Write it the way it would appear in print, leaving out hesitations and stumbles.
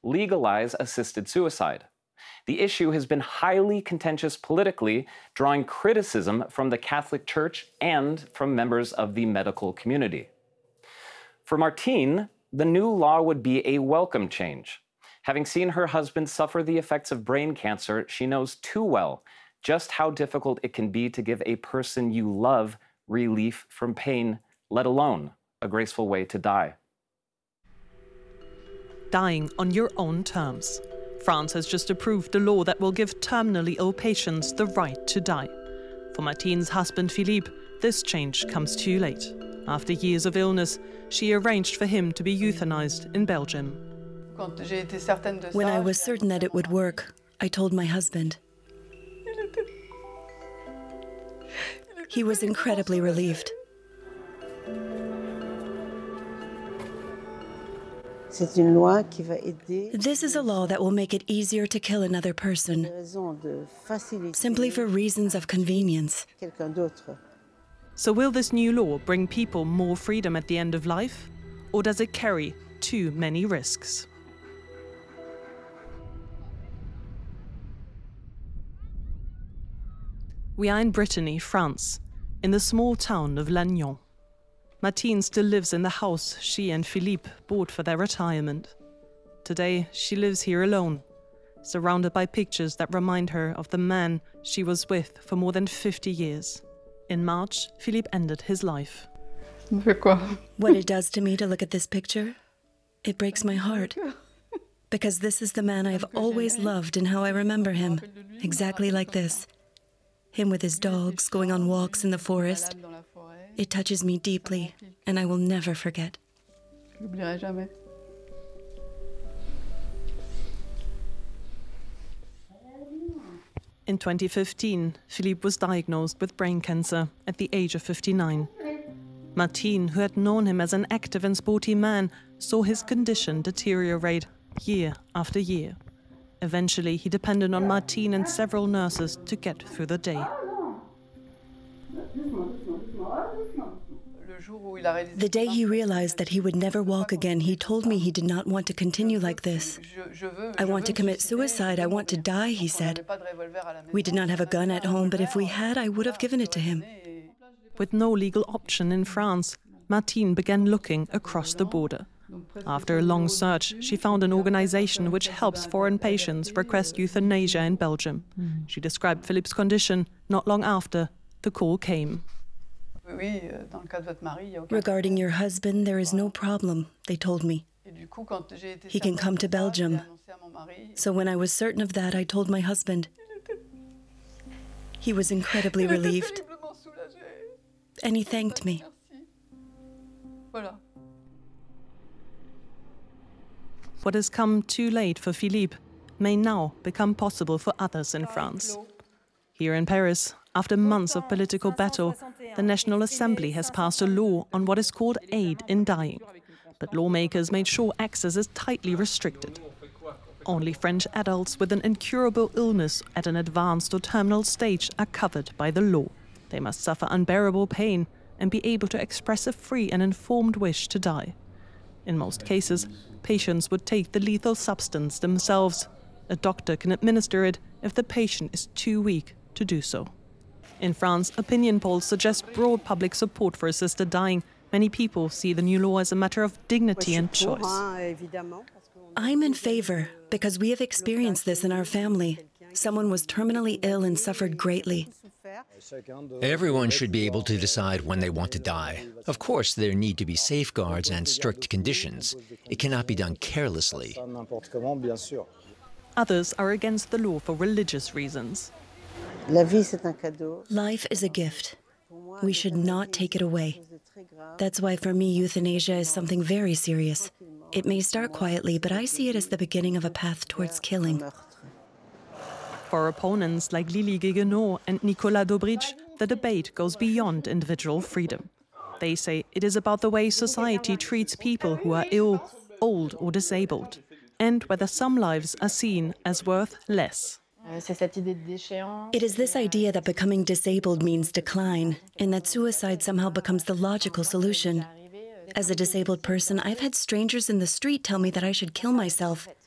legalize assisted suicide. The issue has been highly contentious politically, drawing criticism from the Catholic Church and from members of the medical community. For Martine, the new law would be a welcome change. Having seen her husband suffer the effects of brain cancer, she knows too well just how difficult it can be to give a person you love relief from pain, let alone a graceful way to die. Dying on your own terms. France has just approved a law that will give terminally ill patients the right to die. For Martine's husband Philippe, this change comes too late. After years of illness, she arranged for him to be euthanized in Belgium. When I was certain that it would work, I told my husband. He was incredibly relieved. This is a law that will make it easier to kill another person, simply for reasons of convenience. So will this new law bring people more freedom at the end of life? Or does it carry too many risks? We are in Brittany, France, in the small town of Lannion. Martine still lives in the house she and Philippe bought for their retirement. Today, she lives here alone, surrounded by pictures that remind her of the man she was with for more than 50 years. In March, Philippe ended his life. What it does to me to look at this picture, it breaks my heart. Because this is the man I have always loved and how I remember him, exactly like this. Him with his dogs, going on walks in the forest. It touches me deeply, and I will never forget. In 2015, Philippe was diagnosed with brain cancer at the age of 59. Martine, who had known him as an active and sporty man, saw his condition deteriorate year after year. Eventually, he depended on Martine and several nurses to get through the day. The day he realized that he would never walk again, he told me he did not want to continue like this. I want to commit suicide, I want to die, he said. We did not have a gun at home, but if we had, I would have given it to him. With no legal option in France, Martine began looking across the border. After a long search, she found an organization which helps foreign patients request euthanasia in Belgium. She described Philippe's condition. Not long after, the call came. Regarding your husband, there is no problem, they told me. He can come to Belgium. So when I was certain of that, I told my husband. He was incredibly relieved. And he thanked me. What has come too late for Philippe may now become possible for others in France. Here in Paris, after months of political battle, the National Assembly has passed a law on what is called aid in dying. But lawmakers made sure access is tightly restricted. Only French adults with an incurable illness at an advanced or terminal stage are covered by the law. They must suffer unbearable pain and be able to express a free and informed wish to die. In most cases, patients would take the lethal substance themselves. A doctor can administer it if the patient is too weak to do so. In France, opinion polls suggest broad public support for assisted dying. Many people see the new law as a matter of dignity and choice. I'm in favor because we have experienced this in our family. Someone was terminally ill and suffered greatly. Everyone should be able to decide when they want to die. Of course, there need to be safeguards and strict conditions. It cannot be done carelessly. Others are against the law for religious reasons. Life is a gift. We should not take it away. That's why for me euthanasia is something very serious. It may start quietly, but I see it as the beginning of a path towards killing. For opponents like Lily Guéguenot and Nicolas Dobrich, the debate goes beyond individual freedom. They say it is about the way society treats people who are ill, old or disabled, and whether some lives are seen as worth less. It is this idea that becoming disabled means decline, and that suicide somehow becomes the logical solution. As a disabled person, I've had strangers in the street tell me that I should kill myself.